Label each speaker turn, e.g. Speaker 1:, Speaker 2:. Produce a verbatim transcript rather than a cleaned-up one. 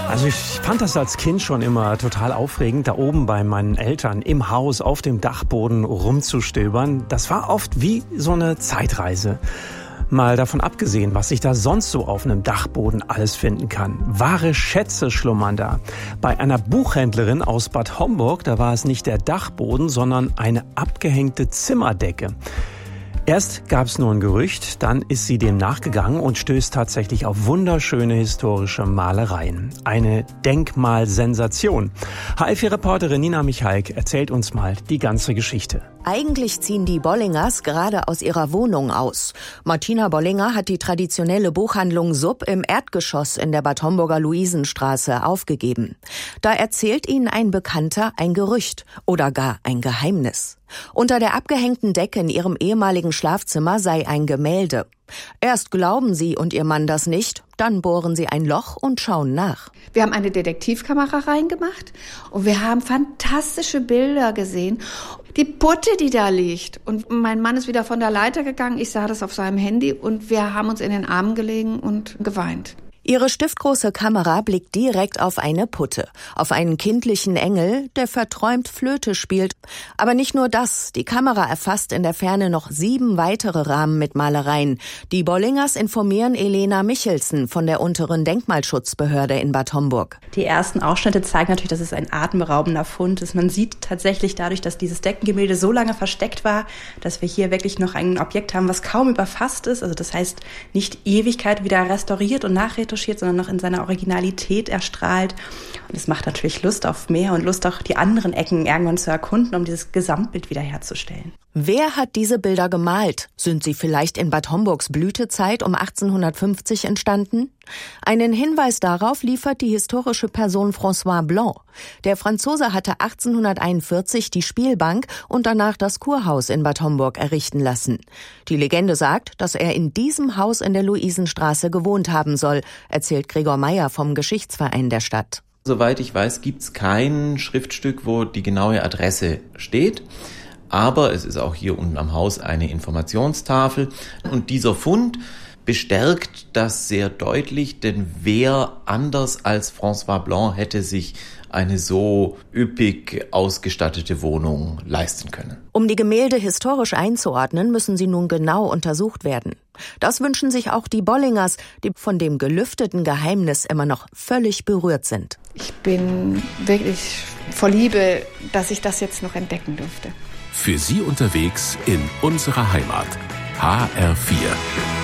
Speaker 1: Also ich fand das als Kind schon immer total aufregend, da oben bei meinen Eltern im Haus auf dem Dachboden rumzustöbern. Das war oft wie so eine Zeitreise. Mal davon abgesehen, was sich da sonst so auf einem Dachboden alles finden kann. Wahre Schätze schlummern da. Bei einer Buchhändlerin aus Bad Homburg, da war es nicht der Dachboden, sondern eine abgehängte Zimmerdecke. Erst gab es nur ein Gerücht, dann ist sie dem nachgegangen und stößt tatsächlich auf wunderschöne historische Malereien. Eine Denkmalsensation. H F vier-Reporterin Nina Michalk erzählt uns mal die ganze Geschichte.
Speaker 2: Eigentlich ziehen die Bollingers gerade aus ihrer Wohnung aus. Martina Bollinger hat die traditionelle Buchhandlung Sub im Erdgeschoss in der Bad Homburger Luisenstraße aufgegeben. Da erzählt ihnen ein Bekannter ein Gerücht oder gar ein Geheimnis. Unter der abgehängten Decke in ihrem ehemaligen Schlafzimmer sei ein Gemälde. Erst glauben sie und ihr Mann das nicht, dann bohren sie ein Loch und schauen nach.
Speaker 3: Wir haben eine Detektivkamera reingemacht und wir haben fantastische Bilder gesehen. Die Putte, die da liegt. Und mein Mann ist wieder von der Leiter gegangen. Ich sah das auf seinem Handy und wir haben uns in den Armen gelegen und geweint.
Speaker 2: Ihre stiftgroße Kamera blickt direkt auf eine Putte, auf einen kindlichen Engel, der verträumt Flöte spielt. Aber nicht nur das, die Kamera erfasst in der Ferne noch sieben weitere Rahmen mit Malereien. Die Bollingers informieren Elena Michelsen von der unteren Denkmalschutzbehörde in Bad Homburg.
Speaker 4: Die ersten Ausschnitte zeigen natürlich, dass es ein atemberaubender Fund ist. Man sieht tatsächlich dadurch, dass dieses Deckengemälde so lange versteckt war, dass wir hier wirklich noch ein Objekt haben, was kaum überfasst ist. Also das heißt, nicht Ewigkeit wieder restauriert und nachretuschiert, sondern noch in seiner Originalität erstrahlt. Und es macht natürlich Lust auf mehr und Lust auch die anderen Ecken irgendwann zu erkunden, um dieses Gesamtbild wiederherzustellen.
Speaker 2: Wer hat diese Bilder gemalt? Sind sie vielleicht in Bad Homburgs Blütezeit um achtzehnhundertfünfzig entstanden? Einen Hinweis darauf liefert die historische Person François Blanc. Der Franzose hatte achtzehnhunderteinundvierzig die Spielbank und danach das Kurhaus in Bad Homburg errichten lassen. Die Legende sagt, dass er in diesem Haus in der Luisenstraße gewohnt haben soll, erzählt Gregor Meyer vom Geschichtsverein der Stadt.
Speaker 5: Soweit ich weiß, gibt es kein Schriftstück, wo die genaue Adresse steht. Aber es ist auch hier unten am Haus eine Informationstafel. Und dieser Fund bestärkt das sehr deutlich, denn wer anders als François Blanc hätte sich eine so üppig ausgestattete Wohnung leisten können.
Speaker 2: Um die Gemälde historisch einzuordnen, müssen sie nun genau untersucht werden. Das wünschen sich auch die Bollingers, die von dem gelüfteten Geheimnis immer noch völlig berührt sind.
Speaker 3: Ich bin wirklich voll Liebe, dass ich das jetzt noch entdecken durfte.
Speaker 6: Für Sie unterwegs in unserer Heimat. H R vier.